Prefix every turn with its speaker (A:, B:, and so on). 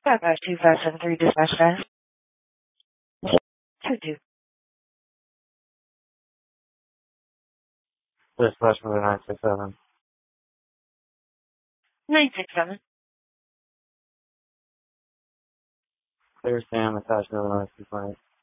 A: Dispatch 2003 dispatch staff. 2-2.
B: Dispatch for the 967.
A: 967.
B: Clear Sam attached to the noise complaint.